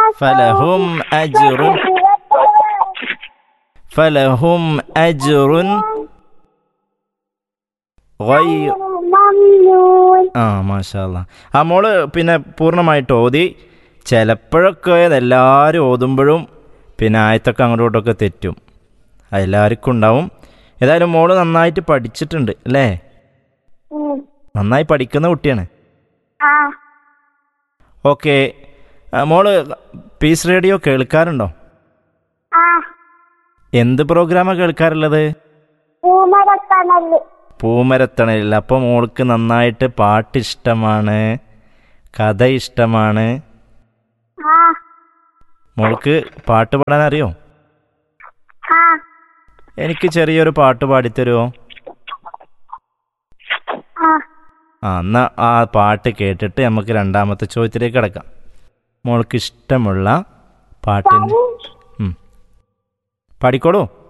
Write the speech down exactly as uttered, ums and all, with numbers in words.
ഫലഹും അജ്റുൻ ഫലഹും അജ്റുൻ ഗൈ- ആ മാഷാ അല്ലാ. ആ മോള് പിന്നെ പൂർണ്ണമായിട്ട് ഓതി. ചിലപ്പോഴൊക്കെ എല്ലാവരും ഓതുമ്പോഴും പിന്നെ ആയത്തൊക്കെ അങ്ങോട്ടും ഇങ്ങോട്ടൊക്കെ തെറ്റും. അതെല്ലാവർക്കും ഉണ്ടാവും. ഏതായാലും മോള് നന്നായിട്ട് പഠിച്ചിട്ടുണ്ട് അല്ലേ? നന്നായി പഠിക്കുന്ന കുട്ടിയാണ്. ഓക്കെ. മോള് പീസ് റേഡിയോ കേൾക്കാറുണ്ടോ? എന്ത് പ്രോഗ്രാമാണ് കേൾക്കാറുള്ളത്? പൂമരത്തണലിൽ. അപ്പോൾ മോൾക്ക് നന്നായിട്ട് പാട്ട് ഇഷ്ടമാണ്, കഥ ഇഷ്ടമാണ്. മോൾക്ക് പാട്ട് പാടാൻ അറിയോ? എനിക്ക് ചെറിയൊരു പാട്ട് പാടിത്തരുമോ? ആ എന്നാൽ ആ പാട്ട് കേട്ടിട്ട് നമുക്ക് രണ്ടാമത്തെ ചോദ്യത്തിലേക്ക് കിടക്കാം. മോൾക്ക് ഇഷ്ടമുള്ള പാട്ടിന് പാടിക്കോളൂ.